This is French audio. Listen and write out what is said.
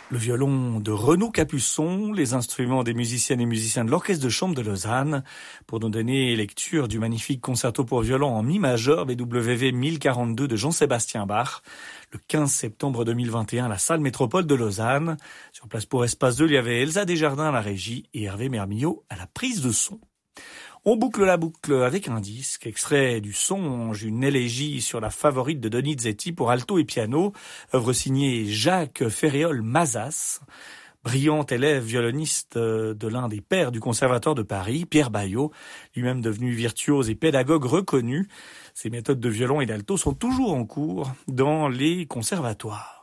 Le violon de Renaud Capuçon, les instruments des musiciennes et musiciens de l'Orchestre de chambre de Lausanne, pour nous donner lecture du magnifique concerto pour violon en mi majeur BWV 1042 de Jean-Sébastien Bach, le 15 septembre 2021 à la salle Métropole de Lausanne. Sur place pour Espace 2, il y avait Elsa Desjardins à la régie et Hervé Mermillot à la prise de son. On boucle la boucle avec un disque, extrait du Songe, une élégie sur la favorite de Donizetti pour alto et piano, œuvre signée Jacques Ferréol-Mazas, brillant élève violoniste de l'un des pères du Conservatoire de Paris, Pierre Baillot, lui-même devenu virtuose et pédagogue reconnu. Ses méthodes de violon et d'alto sont toujours en cours dans les conservatoires.